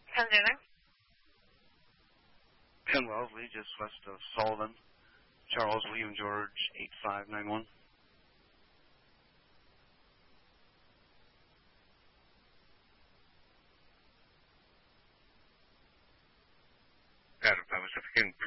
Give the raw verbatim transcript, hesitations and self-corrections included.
Penn Penn Wellesley, just west of Sullivan. Charles William George, eight five nine one. Adam, Thomas, African